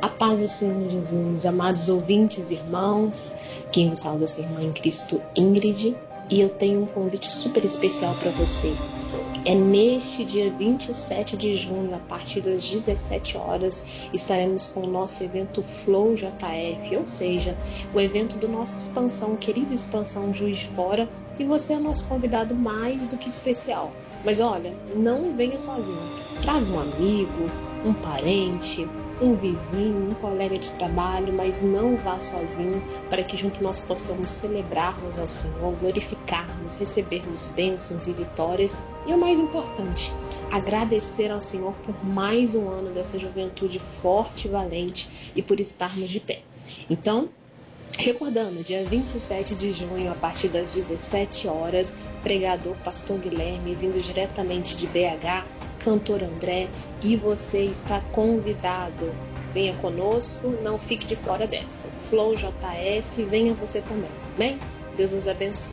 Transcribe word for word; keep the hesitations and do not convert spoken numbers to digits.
A paz do Senhor Jesus, amados ouvintes, irmãos, quem vos salva é a sua irmã em Cristo, Ingrid, e eu tenho um convite super especial para você. É neste dia vinte e sete de junho, a partir das dezessete horas, estaremos com o nosso evento Flow J F, ou seja, o evento do nosso Expansão, querida Expansão Juiz de Fora, e você é nosso convidado mais do que especial. Mas olha, não venha sozinho, traga um amigo, um parente, um vizinho, um colega de trabalho, mas não vá sozinho, para que junto nós possamos celebrarmos ao Senhor, glorificarmos, recebermos bênçãos e vitórias e o mais importante, agradecer ao Senhor por mais um ano dessa juventude forte e valente e por estarmos de pé. Então, recordando, dia vinte e sete de junho, a partir das dezessete horas, pregador Pastor Guilherme, vindo diretamente de B H, cantor André, e você está convidado. Venha conosco, não fique de fora dessa. Flow J F, venha você também, amém? Deus nos abençoe.